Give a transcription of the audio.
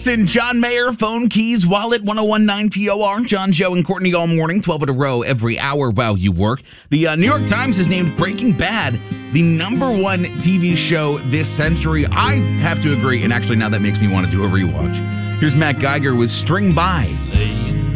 Listen, John Mayer, Phone Keys, Wallet, 1019 POR, John, Joe, and Courtney all morning, 12 in a row every hour while you work. The New York Times has named Breaking Bad the #1 TV show this century. I have to agree, and actually now that makes me want to do a rewatch. Here's Matt Geiger with String By.